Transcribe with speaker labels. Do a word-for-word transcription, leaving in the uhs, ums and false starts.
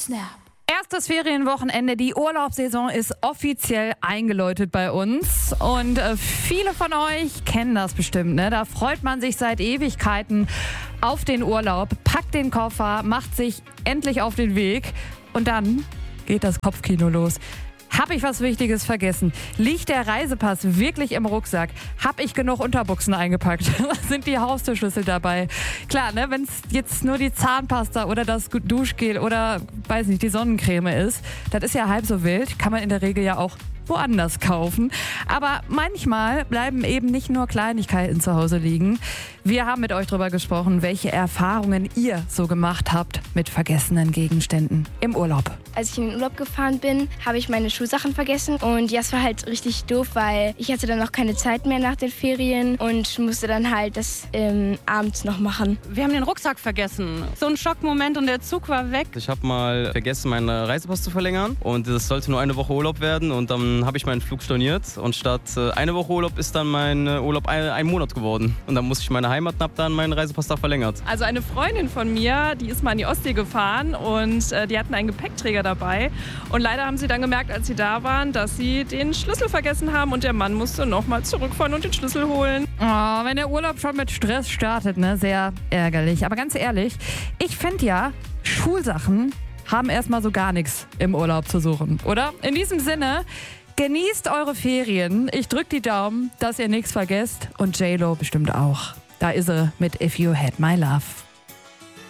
Speaker 1: Snap.
Speaker 2: Erstes Ferienwochenende, die Urlaubssaison ist offiziell eingeläutet bei uns und äh, viele von euch kennen das bestimmt, ne? Da freut man sich seit Ewigkeiten auf den Urlaub, packt den Koffer, macht sich endlich auf den Weg und dann geht das Kopfkino los. Habe ich was Wichtiges vergessen? Liegt der Reisepass wirklich im Rucksack? Habe ich genug Unterbuchsen eingepackt? Sind die Haustürschlüssel dabei? Klar, ne, wenn es jetzt nur die Zahnpasta oder das Duschgel oder, weiß nicht, die Sonnencreme ist, das ist ja halb so wild. Kann man in der Regel ja auch woanders kaufen. Aber manchmal bleiben eben nicht nur Kleinigkeiten zu Hause liegen. Wir haben mit euch darüber gesprochen, welche Erfahrungen ihr so gemacht habt mit vergessenen Gegenständen im Urlaub.
Speaker 3: Als ich in den Urlaub gefahren bin, habe ich meine Schulsachen vergessen und ja, es war halt richtig doof, weil ich hatte dann noch keine Zeit mehr nach den Ferien und musste dann halt das ähm, abends noch machen.
Speaker 4: Wir haben den Rucksack vergessen. So ein Schockmoment und der Zug war weg.
Speaker 5: Ich habe mal vergessen, meinen Reisepass zu verlängern und es sollte nur eine Woche Urlaub werden und dann habe ich meinen Flug storniert und statt äh, eine Woche Urlaub ist dann mein äh, Urlaub ein, ein Monat geworden und dann musste ich meine Heimat und habe dann meinen Reisepass da verlängert.
Speaker 6: Also eine Freundin von mir, die ist mal in die Ostsee gefahren und äh, die hatten einen Gepäckträger dabei und leider haben sie dann gemerkt, als sie da waren, dass sie den Schlüssel vergessen haben und der Mann musste nochmal zurückfahren und den Schlüssel holen.
Speaker 2: Oh, wenn der Urlaub schon mit Stress startet, ne, sehr ärgerlich. Aber ganz ehrlich, ich finde ja, Schulsachen haben erstmal so gar nichts im Urlaub zu suchen, oder? In diesem Sinne, genießt eure Ferien. Ich drück die Daumen, dass ihr nichts vergesst und J-Lo bestimmt auch. Da ist sie mit If You Had My Love.